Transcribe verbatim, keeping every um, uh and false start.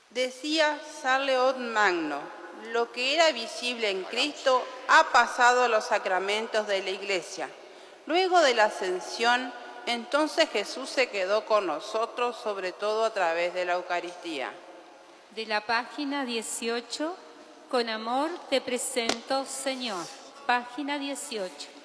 Decía San León Magno, lo que era visible en Cristo ha pasado a los sacramentos de la Iglesia. Luego de la ascensión, entonces Jesús se quedó con nosotros, sobre todo a través de la Eucaristía. De la página dieciocho, con amor te presento, Señor. Página dieciocho.